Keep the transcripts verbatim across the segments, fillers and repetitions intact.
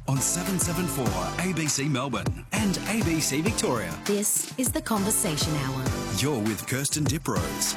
on seven seven four A B C Melbourne and A B C Victoria. This is The Conversation Hour. You're with Kirsten Diprose.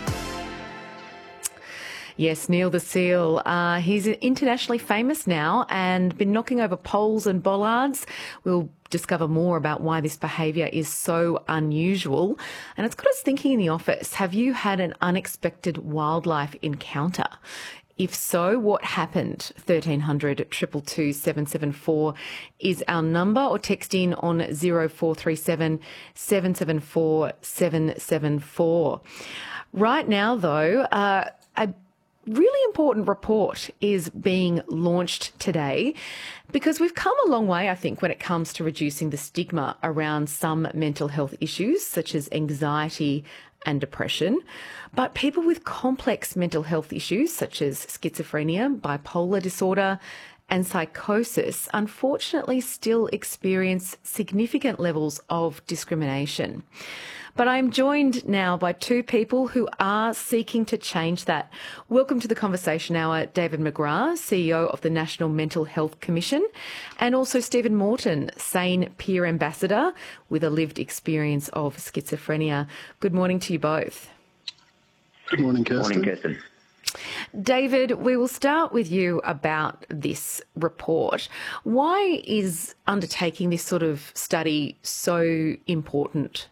Yes, Neil the Seal. Uh, he's internationally famous now and been knocking over poles and bollards. We'll discover more about why this behaviour is so unusual. And it's got us thinking in the office, have you had an unexpected wildlife encounter? If so, what happened? thirteen hundred, two two two, seven seven four is our number, or text in on zero four three seven, seven seven four, seven seven four. Right now, though, uh, a really important report is being launched today because we've come a long way, I think, when it comes to reducing the stigma around some mental health issues such as anxiety and depression. But people with complex mental health issues such as schizophrenia, bipolar disorder and psychosis unfortunately still experience significant levels of discrimination. But I'm joined now by two people who are seeking to change that. Welcome to the Conversation Hour, David McGrath, C E O of the National Mental Health Commission, and also Stephen Morton, SANE Peer Ambassador with a lived experience of schizophrenia. Good morning to you both. Good morning, Kirsten. Morning, Kirsten. David, we will start with you about this report. Why is undertaking this sort of study so important?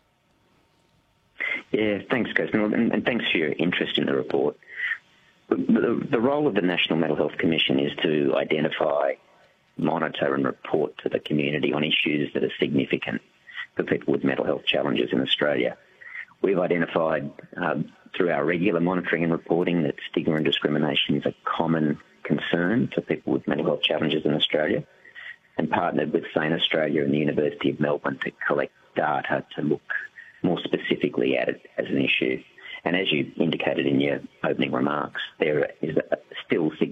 Yeah, thanks, Kirsten, and, and thanks for your interest in the report. The, the role of the National Mental Health Commission is to identify, monitor and report to the community on issues that are significant for people with mental health challenges in Australia. We've identified um, through our regular monitoring and reporting that stigma and discrimination is a common concern for people with mental health challenges in Australia, and partnered with SANE Australia and the University of Melbourne to collect data to look more specifically at it as an issue. And as you indicated in your opening remarks, there is still